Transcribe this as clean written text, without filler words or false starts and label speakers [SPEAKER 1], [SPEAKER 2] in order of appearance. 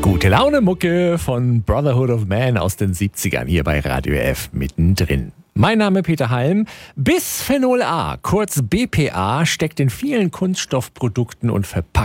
[SPEAKER 1] Gute Laune Mucke von Brotherhood of Man aus den 70ern hier bei Radio F mittendrin. Mein Name Peter Halm. Bisphenol A, kurz BPA, steckt in vielen Kunststoffprodukten und Verpackungen